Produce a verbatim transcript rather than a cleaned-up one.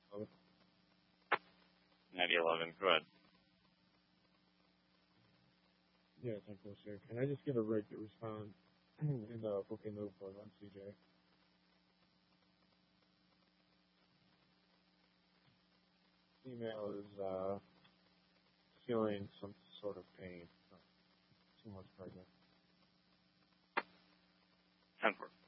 ninety eleven, go ahead. Yeah, ten four sir. Can I just get a rig to respond in the booking notebook on C J? Female is uh, feeling some sort of pain. Two months pregnant. ten four.